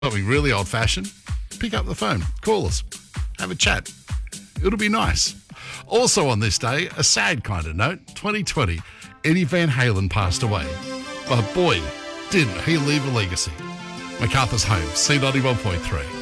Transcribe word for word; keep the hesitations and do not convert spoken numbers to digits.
Something really old-fashioned, pick up the phone, call us, have a chat. It'll be nice. Also on this day, a sad kind of note, twenty twenty, Eddie Van Halen passed away. But boy, didn't he leave a legacy. MacArthur's Home, C ninety-one point three.